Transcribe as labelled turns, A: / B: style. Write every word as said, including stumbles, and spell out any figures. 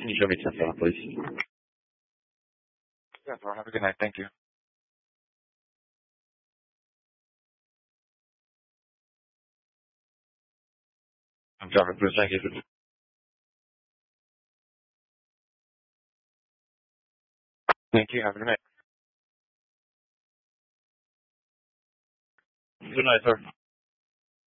A: Can you show me ten seven, please?
B: Yeah, sir. Have a good night. Thank you.
A: I'm driving through. Thank you.
B: Thank you. Have a good night.
A: Good night, sir.